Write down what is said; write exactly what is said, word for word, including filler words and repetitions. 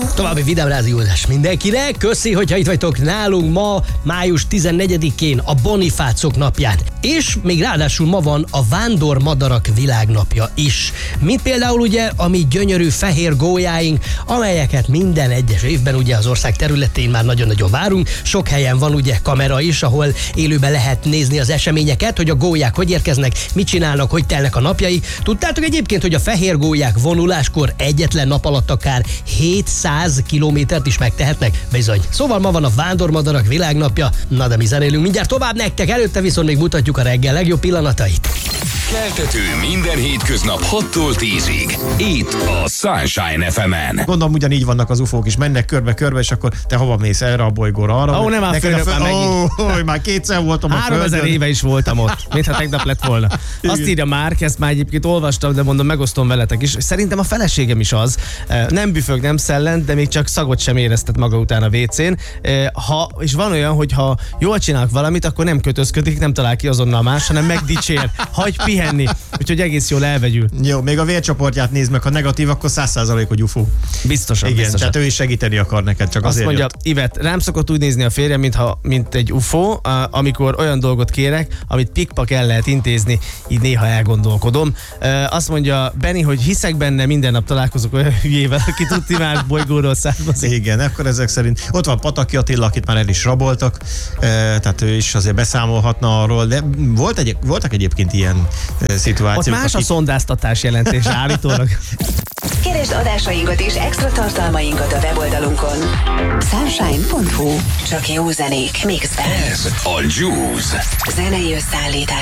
További vidám rádiózás mindenkinek. Köszi, hogyha itt vagytok nálunk ma, május tizennegyedikén, a Bonifácok napján. És még ráadásul ma van a vándormadarak világnapja is. Mint például ugye a mi gyönyörű fehér gólyáink, amelyeket minden egyes évben ugye az ország területén már nagyon-nagyon várunk. Sok helyen van ugye kamera is, ahol élőben lehet nézni az eseményeket, hogy a gólyák hogy érkeznek, mit csinálnak, hogy telnek a napjai. Tudtátok egyébként, hogy a fehér gólyák vonuláskor egyetlen nap alatt akár hétszáz kilométert is megtehetnek? Bizony. Szóval ma van a vándormadarak világnapja, na de mi zenélünk mindjárt tovább nektek, előtte viszont még mutatjuk a reggel legjobb pillanatait. Keltető minden hétköznap hattól tízig. Itt a Sunshine ef emen. Gondolom ugyanígy vannak az ufók is, mennek körbe-körbe, és akkor te hova mész, erre a bolygóra, arra? Ó, nem áll föl, föl... már megint. Ó, már kétszer voltam a földön. Háromezer éve is voltam ott, mintha tegnap lett volna. Azt írja Márk, ezt már egyébként olvastam, de mondom, megosztom veletek is. Szerintem a feleségem is az. Nem büfög, nem szellent, de még csak szagot sem éreztet maga után a vécén. Ha, és van olyan, hogy ha jól csinálok valamit, akkor nem kötözködik, nem talál ki azonnal más, hanem megdicsér, hagy pihenni. Úgyhogy egész jól elvegyül. Jó, még a vércsoportját nézd meg, ha negatív, akkor száz százalék, hogy ufó. Biztosan, igen, biztosan. tehát ő is segíteni akar neked, csak Azt azért mondja, jött. Ivet, rám szokott úgy nézni a férjem, mintha, mint egy ufó, amikor olyan dolgot kérek, amit pikpak el lehet intézni, így néha elgondolkodom. Azt mondja Benni, hogy hiszek benne, minden nap találkozok olyan hülyével, aki tudti más bolygóról származik. Igen, akkor ezek szerint. Ott van Pataki Attila, akit már el is raboltak, tehát ő is azért beszámolhatna arról, de volt egy, voltak egyébként ilyen szituációk. Ott más a szondáztatás jelentés állítólag. Keresd adásainkat és extra tartalmainkat a weboldalunkon. sunshine pont hu. Csak jó zenék mixben. Ez a Juice. Zenei összeállítás